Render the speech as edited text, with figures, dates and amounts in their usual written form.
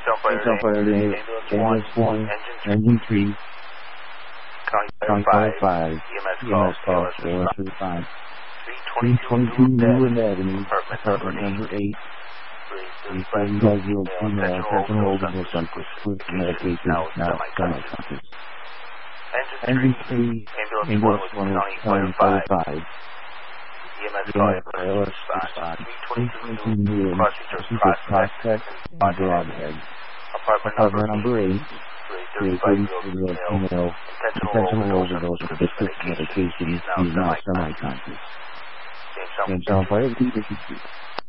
Jamestown Fire Ambulance 1, Engine 3, County Fire 5, EMS call, ALS 35, 322 Newland Avenue, apartment number 8, 340 female, intentional overdose on prescription medication, now semi-conscious. Engine 3, Ambulance 1, County Fire 5, EMS ALS 35, 322 Newland, Prospect, and Broadhead. Apartment number 8, 340 female, intentional overdose of prescription medication, is now semi-conscious. Jamestown Fire,